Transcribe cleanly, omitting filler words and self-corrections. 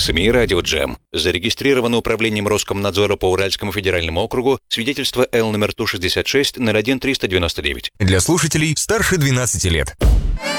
СМИ «Радио Джем». Зарегистрировано управлением Роскомнадзора по Уральскому федеральному округу свидетельство Л номер ТУ-66 01-399. Для слушателей старше 12 лет.